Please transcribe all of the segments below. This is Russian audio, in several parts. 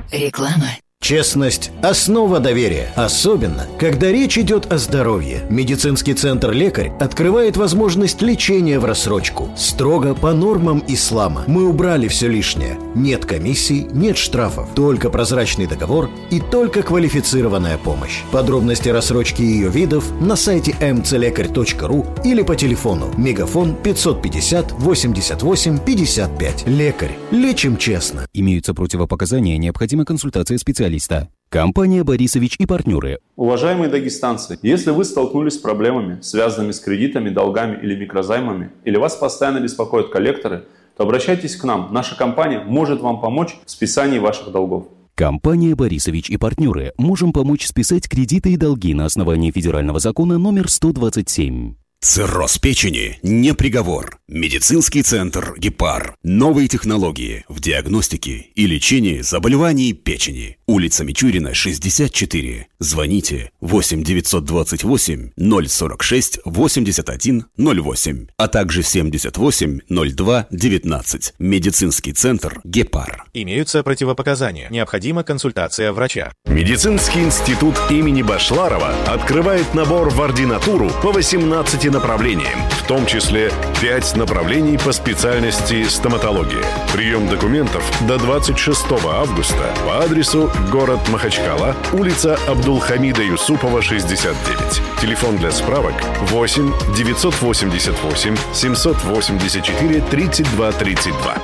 Реклама. Честность – основа доверия, особенно, когда речь идет о здоровье. Медицинский центр «Лекарь» открывает возможность лечения в рассрочку. Строго по нормам ислама. Мы убрали все лишнее. Нет комиссий, нет штрафов. Только прозрачный договор и только квалифицированная помощь. Подробности рассрочки и ее видов на сайте mcлекарь.ру или по телефону мегафон 550 88 55. «Лекарь». Лечим честно. Имеются противопоказания, необходима консультация специалиста. Компания «Борисович и партнеры». Уважаемые дагестанцы, если вы столкнулись с проблемами, связанными с кредитами, долгами или микрозаймами, или вас постоянно беспокоят коллекторы, то обращайтесь к нам. Наша компания может вам помочь в списании ваших долгов. Компания «Борисович и партнеры». Можем помочь списать кредиты и долги на основании федерального закона номер 127. Цирроз печени не приговор. Медицинский центр «Гепар». Новые технологии в диагностике и лечении заболеваний печени. Улица Мичурина, 64. Звоните 8 928 046 81 08, а также 78 02 19. Медицинский центр «Гепар». Имеются противопоказания. Необходима консультация врача. Медицинский институт имени Башларова открывает набор в ординатуру по 18 направлениям, в том числе 5 направлений по специальности стоматология. Прием документов до 26 августа по адресу город Махачкала, улица Абдулхамида Юсупова, 69. Телефон для справок 8 988 784 32 32.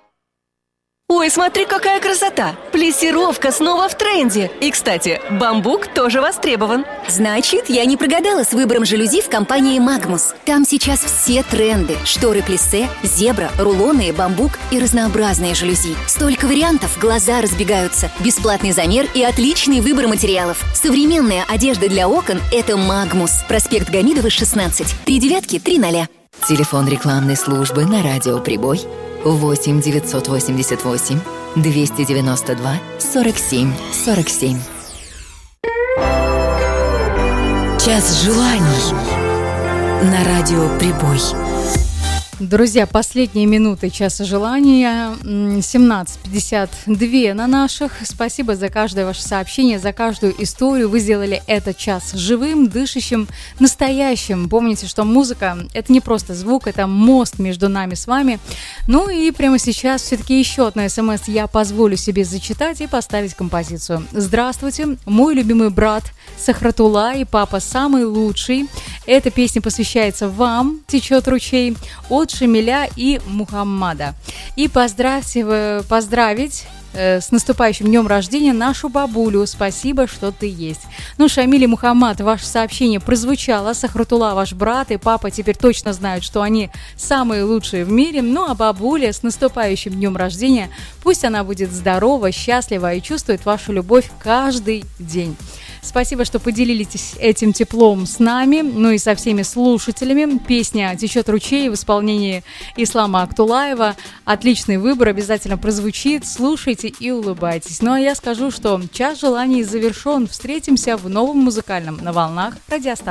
Ой, смотри, какая красота! Плессировка снова в тренде. И, кстати, бамбук тоже востребован. Значит, я не прогадала с выбором жалюзи в компании «Магмус». Там сейчас все тренды. Шторы плиссе, зебра, рулоны, бамбук и разнообразные жалюзи. Столько вариантов, глаза разбегаются. Бесплатный замер и отличный выбор материалов. Современная одежда для окон – это «Магмус». Проспект Гамидова, 16. 3930. Телефон рекламной службы на радио «Прибой» 8 988 292 47 47. Час желаний на радио «Прибой». Друзья, последние минуты часа желания, 17:52 на наших. Спасибо за каждое ваше сообщение, за каждую историю. Вы сделали этот час живым, дышащим, настоящим. Помните, что музыка – это не просто звук, это мост между нами с вами. Ну и прямо сейчас все-таки еще одна смс я позволю себе зачитать и поставить композицию. Здравствуйте, мой любимый брат Сахратула и папа самый лучший. Эта песня посвящается вам, «Течет ручей», от Шамиля и Мухаммада. И поздравить с наступающим днем рождения нашу бабулю. Спасибо, что ты есть. Ну, Шамиль и Мухаммад, ваше сообщение прозвучало. Сахратула, ваш брат и папа теперь точно знают, что они самые лучшие в мире. Ну, а бабуля с наступающим днем рождения. Пусть она будет здорова, счастлива и чувствует вашу любовь каждый день. Спасибо, что поделились этим теплом с нами, ну и со всеми слушателями. Песня «Течет ручей» в исполнении Ислама Актулаева. Отличный выбор, обязательно прозвучит. Слушайте и улыбайтесь. Ну а я скажу, что час желаний завершен. Встретимся в новом музыкальном на волнах радиостанции.